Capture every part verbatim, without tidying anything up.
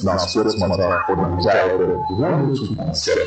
This now Sports Matter for Nigeria one oh two point seven.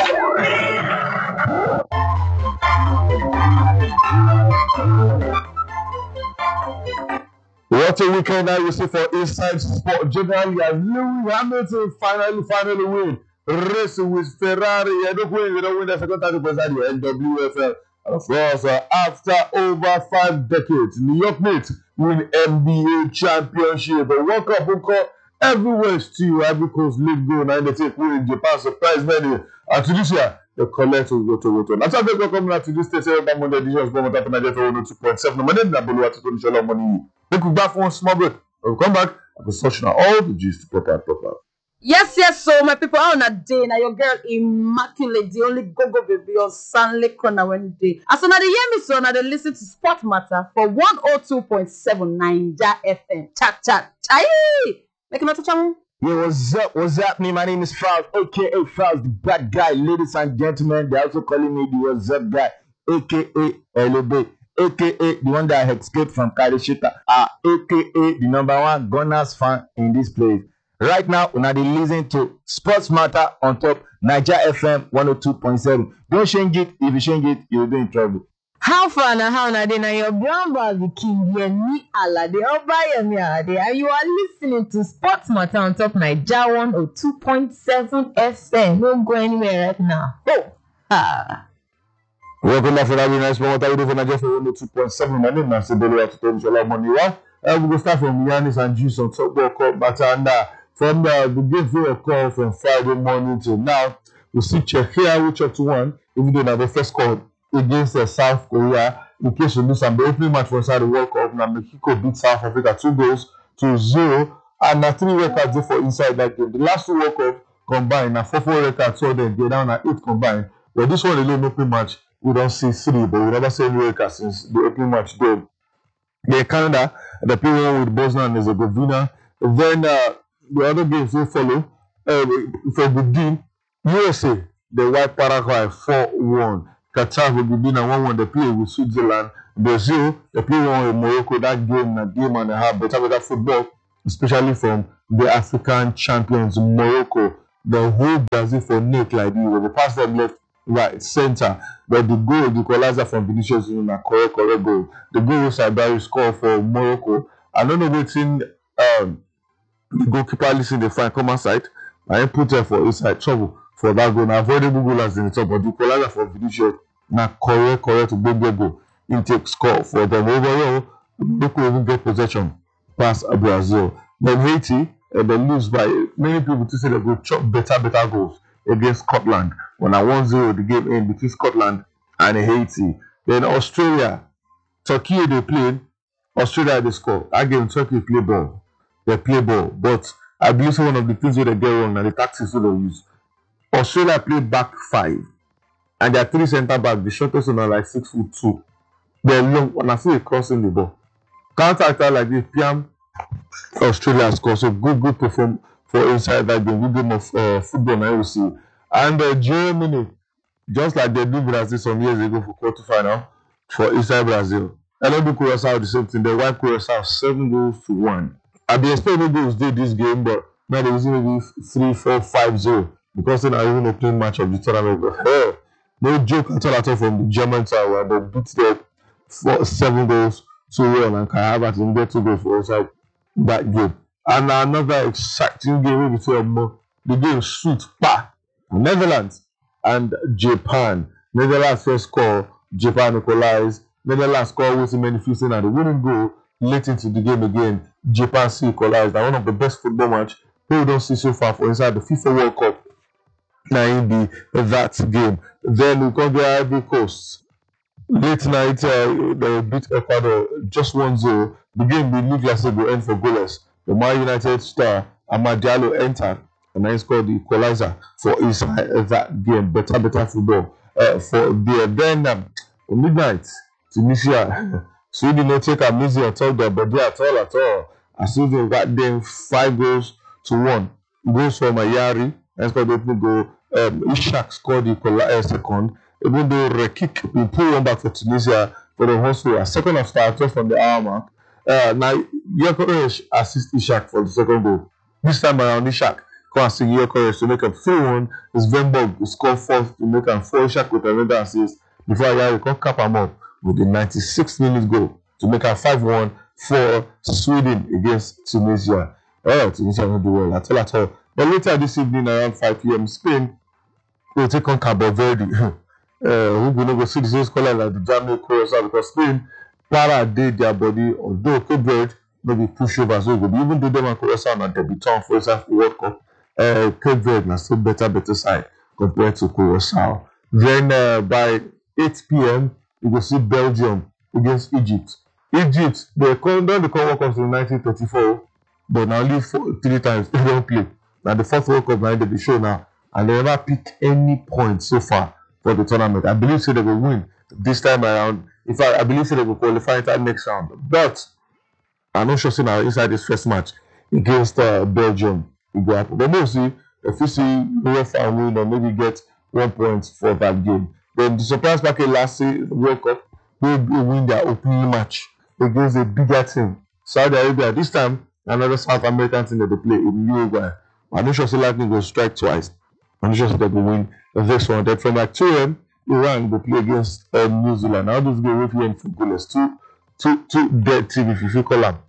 What a weekend I will see for Inside Sport generally as Lewis Hamilton finally, finally win. Racing with Ferrari. I don't win, they don't win the second time because of the N W F L. And of course, uh, after over five decades, New York Knicks win N B A championship. The World Cup will call everywhere still. Ivory Coast League go and they take win in Japan surprise venue. And Tunisia, the collect will go to Woto. That's how they go coming out to this state. Everybody Monday edition of Sport Matter Nigeria one oh two point seven. My name is Nabolu Atutonishola Money. Take we back for one small break. When we come back, I will search now all the gist proper proper. Yes, yes, so my people are on a day. Now your girl Immaculate, the only go-go baby on Sunday corner when day. As soon as they hear me, so now they listen to Sport Matter for one oh two point seven Naija F M. Chat, chat, chai! Make another channel. Yo, what's up? What's happening? My name is Faust, aka Faust, the bad guy. Ladies and gentlemen, they're also calling me the what's up guy, aka L O B, aka the one that escaped from Karishita, uh, aka the number one Gunners fan in this place. Right now, we're now listening to Sports Matter on top Naija F M one oh two point seven. Don't change it. If you change it, you'll be in trouble. How far now? How now? Then your brown bag, the king, the me Allah, the Obaya me Alade, and you are listening to Sports Matter on top Naija one oh two point seven F M. Don't go anywhere right now. Oh, ah. Welcome back for that nice Sport Matter. We do for Naija one oh two point seven. My name is Nabolu Atutonishola Money. Uh, we go start from Giannis and Juice on top World Cup matter and uh, from uh, the game we call from Friday morning till now, we see Czechia which up to one, even though now the first call against uh, South Korea. In case you lose, and the opening match for inside the World Cup, now Mexico beat South Africa two goals to zero, and now three records for inside that game. The last two World Cup combined, now four four records, so then they're down at eight combined. But this one alone opening match, we don't see three, but we never see any records since the opening match there. The Canada, the play one with Bosnia and Herzegovina. Then uh, the other games will follow. Uh, for the game, U S A, they wipe Paraguay four one. Qatar will be na one one. They play with Switzerland. Brazil, they play one with Morocco. That game, a game and a half. Better, better football, especially from the African champions, Morocco. The whole Brazil for Nick like this. They pass them left, right, center. But the goal, the equalizer from Vinicius is a correct, correct goal. The goal was Sabari score for Morocco. I don't know what's in um, the goalkeeper listen the fine common side. I put her for inside trouble for that goal. Now avoidable goal as in the top, but the equalizer for Vinicius now correct, correct to go goal. Intake score for them overall. Morocco even get possession past Brazil. But Haiti, uh, they lose by many people to say they go chop better, better goals against Scotland. When I one zero the game in between Scotland and Haiti. Then Australia, Turkey they played, Australia they score. Again, Turkey play ball. They play ball. But I believe one of the things that they get wrong and the tactics that they use. Australia play back five. And their three centre back, the shortest one are like six foot two. They're long when I see it crossing the ball. Counter attack like this, P M Australia score. So good, good perform for inside that game. Good game of uh, football now you see. And uh, Germany, just like they did Brazil some years ago for quarterfinal for inside Brazil. I don't do Curaçao the same thing. They wipe Curaçao seven goals to one. I be expecting goals did this game, but now they was maybe three, four, five, zero because then I even opening match of the tournament. But hey, no joke at all at all from the German side where they beat them for seven goals to one and Kai Havertz get two goals for inside that game. And another exciting game between them. The game suit pa. Netherlands and Japan. Netherlands first score, Japan equalize. Netherlands score with many fifteen and the winning goal late into the game again. Japan see equalized. And one of the best football match we don't see so far for inside the FIFA World Cup. Now in the that game. Then we come to Ivory Coast. Late night uh, they beat Ecuador just one zero. The game will look like it will end for goalless. The Man United star Amad Diallo entered. And then scored the equalizer for inside that game. Better, better football uh, for there. Then um, midnight, Tunisia. Sweden not take amazing at all there, but they at all at all. As soon as they got them five goals to one. Goals from Ayari. And scored the opening goal. Um, Ishak scored the equalizer second. Even though Rekik will pull one back for Tunisia for the also a second of start just from the hour mark. Uh, now Yakoresh assist Ishak for the second goal. This time around, Ishak come and sing your courage to make a three one. It's Venborg who score fourth to make a four. Ishak with another assist before Ayari come cap him up with the ninety-sixth minute goal to make a five one for Sweden against Tunisia. Alright, Tunisia will do well at all at all. But later this evening around five p m Spain will take on Cabo Verde. uh, we will not go see the same scholar like the Germany Curacao because Spain para did their body, although Cape Verde maybe push over so good. Even though them and Curacao are debutant for the World Cup, uh, Cape Verde is still better, better side compared to Curacao. Then uh, by eight p m you will see Belgium against Egypt. Egypt, they come down the World Cup in nineteen thirty-four, but now only four, three times they don't play. Now the fourth World Cup now they be show now, and they never pick any points so far for the tournament. I believe so they will win this time around. In fact, I believe so they will qualify into the next round. But I'm not sure now inside this first match against uh, Belgium it will happen. But mostly if you see UEFA win or maybe get one point for that game. Then the surprise package last World Cup will win their opening match against a bigger team, Saudi Arabia. This time another South American team that they play in Uruguay. I'm not sure so Lightning will strike twice. I'm not sure so they will win the next one. Then from like two a m Iran will play against uh, New Zealand. Now those games will be footballers, two, two, two dead teams if you call them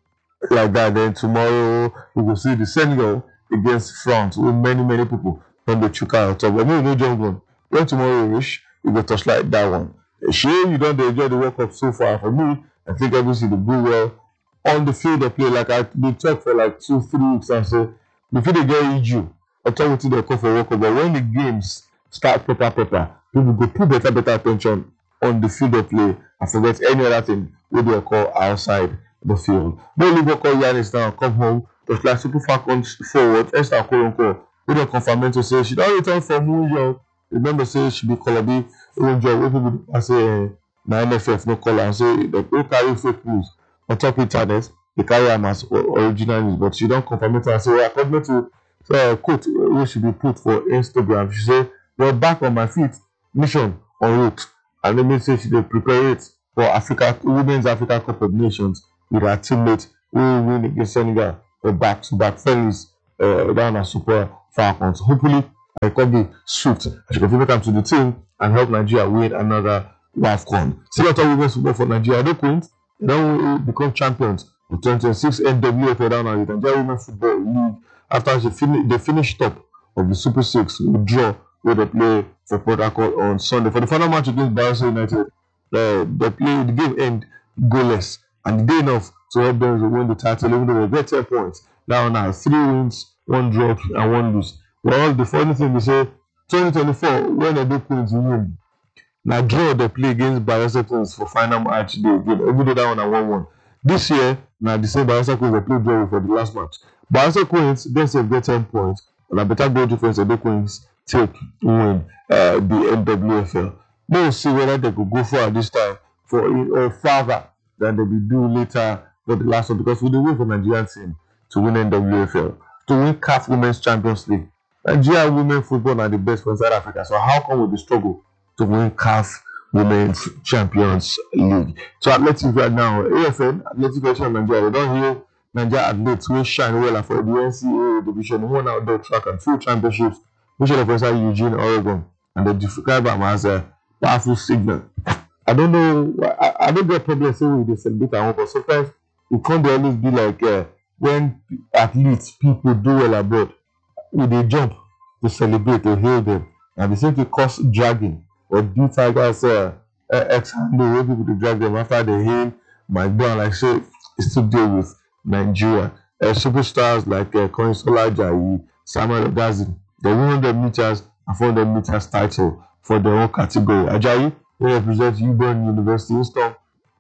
like that. Then tomorrow we will see the Senegal against France with many many people from the Chuka top. But me no joke one. When tomorrow we wish we will touch like that one. Sure, you don't enjoy the World Cup so far. For me, I think everything will go well on the field. They play like I they talk for like two, three weeks and say before they get injured, I talk with they call for World Cup. But when the games start proper, proper, people go put better, better attention on the field of play and forget any other thing what they call outside the field. No leave call Yanis now come home. Just like Super Falcons forward, Esther Koronko, we don't confirm to say she don't return from New York. Remember, say she be Colabi. Even job wey people I say uh, na N F F no call am say they go carry fake news on top internet. They carry am as original news, but she don't confirm it and say well, according to uh, quote wey she be put for Instagram, she say we're back on my feet, mission en route, and let me say she dey prepare it for Africa Women's Africa Cup of Nations with her teammate who will win against Senegal for back-to-back friendlies uh, down at Super Falcons. Hopefully, I can be suit. I should confirm come to the team and help Nigeria win another WAFCON. See what women's football for Nigeria. They don't they don't become champions of twenty twenty-six N W F L down at the Nigeria Women's Football League after she fin they finished top of the Super Six with draw where they play for Port Harcourt on Sunday. For the final match against Bayelsa United, uh, they play the game end goalless and they enough to help them to win the title even though they get ten points. Now now three wins, one draw and one lose. Well, the funny thing they say twenty twenty-four when they do Queens win. Now draw they play against Bayelsa Queens for final match day again. Even though that one are one one. This year, now the same Bayelsa Queens they play draw for the last match. Bayelsa Queens they say get ten points and a better goal difference the Queens take win uh, the N W F L. We'll see whether they could go for this time for or uh, further than they will do later for the last one because we do win for Nigerian team to win N W F L, to win C A F Women's Champions League. Nigeria women football are the best for inside Africa. So how come we be struggle to win C A F Women's Champions League? So athletics right now, A F N, Athletic Federation of Nigeria, they don't hear Nigeria athletes will shine well for the N C A A division, one outdoor track and field championships, which are inside Eugene, Oregon, and they describe them as a powerful signal. I don't know, I, I don't get problems saying we celebrate our own, but sometimes it can't always be like uh, when athletes, people do well abroad. With they jump to celebrate to hail them, and they seem to cause dragging or do Tigers uh, uh, ex handle where people to drag them after they hail my brand. Like say it's to deal with Nigeria. Uh, superstars like uh, Konsola Ajayi, Samuel Ogazi, they win one hundred meters and four hundred meters title for their own category. Ajayi will represent Ubon University Houston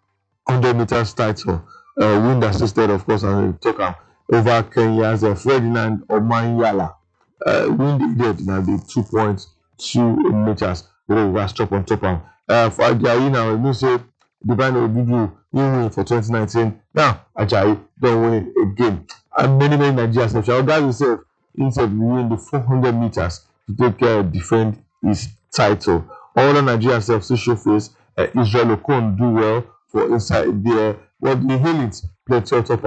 one hundred meters title, uh, wind assisted of course, and they took him over Kenya's uh, Ferdinand Omanyala. Uh, win the now the two point two meters. We will stop on top of uh, for Ajayi now. We say Divine Odudu win for twenty nineteen. Now Ajayi don't win again. And many many Nigerians have shown that himself instead win the four hundred meters to take care uh, defend his title. All the Nigerians have to show face. Uh, Israel Okon do well for inside there. What the Helits play top top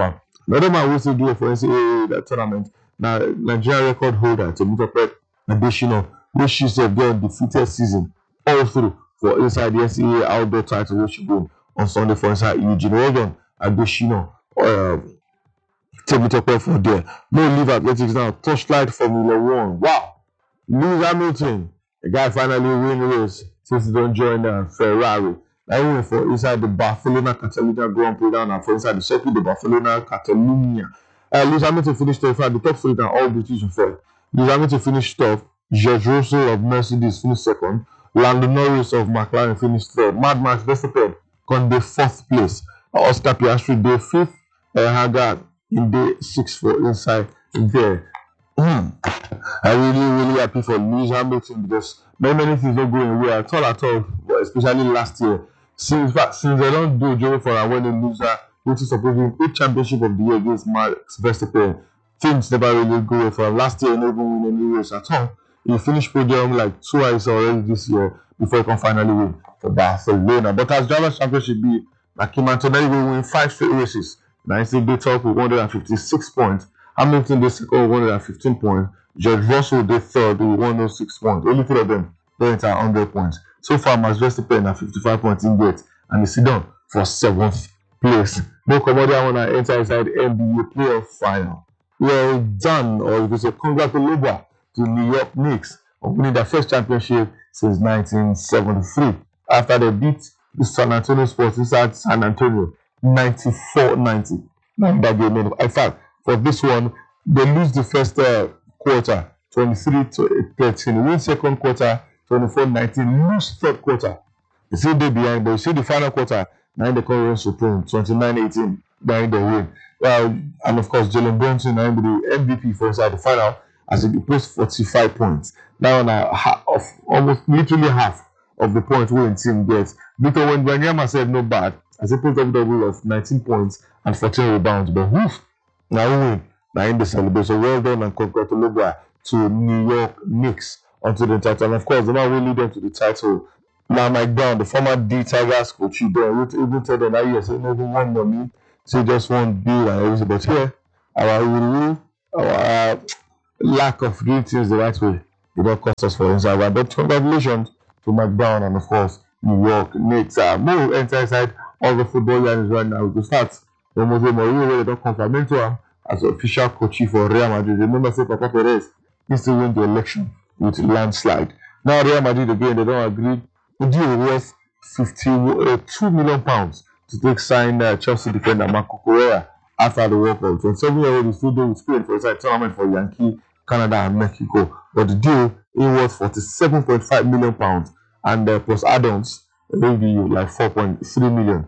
Another man who still do it for N C A A that tournament. Now Nigeria record holder to meet up additional, which she said they defeated season all through for inside the N C A A outdoor title which she won on Sunday for inside Eugene. Well done, additional. Um, take me up for there. No leave athletics now. Torchlight Formula One. Wow. Lewis Hamilton, the guy finally win the race since he don't join uh, Ferrari. I went for inside the Barcelona Catalunya Grand Prix down and for inside the circuit the Barcelona Catalunya. Uh, Lewis Hamilton finished third. The top three and all British for Lewis Hamilton finished top. George Russell of Mercedes finished second. Lando Norris of McLaren finished third. Mad Max Verstappen got the fourth place. Oscar Piastri day fifth. Uh, Haggard in day six for inside there. Mm. I'm really, really happy for Lewis Hamilton because many, many things not going well at all, at all, but especially last year. Since, fact, since they don't do Joe for a winning loser, which is supposed to be a championship of the year against Max Verstappen, things never really go well for him. Last year, he never win any race at all. He finished podium like twice already this year before he can finally win for Barcelona. But as Drivers' Championship be, like Kim Antonelli will win five straight races. Now he's in the top with one hundred fifty-six points. Hamilton the second with one hundred fifteen points. George Russell the third with one hundred six points. Only three of them don't enter one hundred points. So far, Max Verstappen at fifty-five points in gate and he's down for seventh place. No Comodia want to enter inside the N B A playoff final. Well done, or you can say congratulations to New York Knicks on winning their first championship since nineteen seventy-three after they beat the San Antonio Spurs inside San Antonio ninety-four ninety. That game, in fact, for this one, they lose the first uh, quarter twenty-three to thirteen, win second quarter twenty-four nineteen, lose third quarter. You see they behind, but you see the final quarter, now the current supreme twenty-nine eighteen, behind the win. Well, and of course, Jalen Brunson, now the M V P for inside the final, as he placed forty-five points. Now, now half of almost literally half of the points winning team gets. Victor Wembanyama said no bad, as he put double double of nineteen points and fourteen rebounds. But woof, now win, now in the celebration. Well done and congratulations to New York Knicks onto the title. And of course, the man will lead them to the title. Now, Mike Brown, the former D Tigers coach, he don't even tell them that yes, he never won money, so he just won bill and everything. But here, our rule, our uh, lack of doing things the right way, it don't cost us for inside. But congratulations to Mike Brown and of course New York Knicks. Uh, more enter inside all the football lines right now. We start the Jose Mourinho where they don't confirm to him as official coach for Real Madrid. Remember, say Papa Perez needs to win the election with landslide. Now Real Madrid again, they don't agree. The deal worth fifty-two million pounds to take sign uh, Chelsea defender Marco Correa after the World Cup. twenty-seven-year-old is still doing Spain for inside tournament for Yankee, Canada, and Mexico. But the deal is worth forty-seven point five million pounds and uh, plus add-ons will be like four point three million.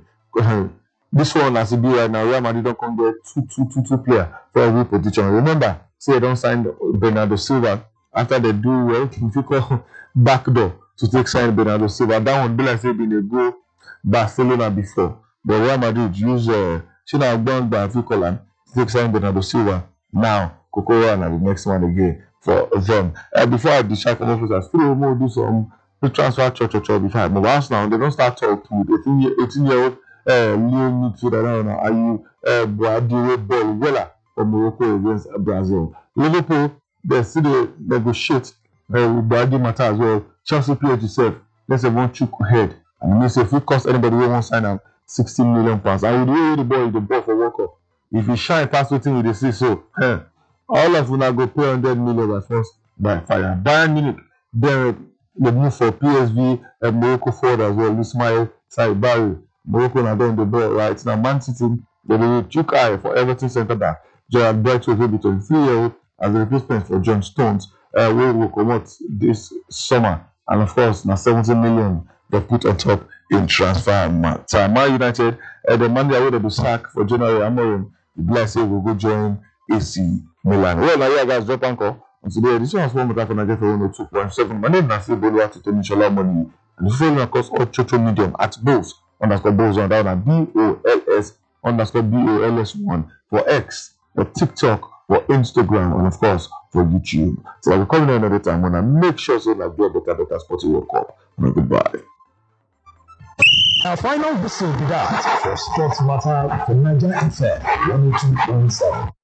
This one, as it be right now, Real Madrid don't come get two, two, two, two player for every position. Remember, say they don't sign Bernardo Silva after they do well, difficult backdoor to take sign Bernardo Silva. That one be like say been a go Barcelona before, but Real Madrid use uh, China Brown by Ficolan to take sign Bernardo Silva. Now, Cocoa and the next one again for them. Uh, before I discharge from office, I still more do some transfer church or church before I move out now. They don't start talking with eighteen year old uh, Leo midfielder now. Are you uh, Bradley Ball Vela from Morocco against Brazil? Liverpool, they see they negotiate uh, with Bradley Mata as well. Chelsea P H itself, let's say one chuk ahead. And it means if it cost anybody who won't sign him sixteen million pounds. And with the way the boy is the ball for World Cup, if you shine past waiting with the see so, eh, all of you now go pay one hundred million by force by fire. Bayern Munich, then they move for P S V and Morocco forward as well. Ismail Saibari, Morocco now doing the ball right now. Man City, they will took eye for Everton centre back Gerard Brightwood will be twenty-three year old as a replacement for John Stones. Uh, we will come out this summer, and of course, now seventy million they put on top in transfer time. Man United, uh, the man they are to sack for January Amorim. The blessed will go join A C Milan. Well, now yeah, guys, drop anchor. And today, this one was one for Nigeria for one oh two point seven. My name is Nasi Bolua to Tony Shola Money. And this is across all social medium at Bulls underscore Bulls on down at B O L S underscore B O L S one for X, for TikTok, for Instagram, and of course for YouTube. So I'll be coming in another time when I make sure so that I do a better, better sporting World Cup. Goodbye. Our final whistle be that for Sports Matter for Niger F M one oh two point seven.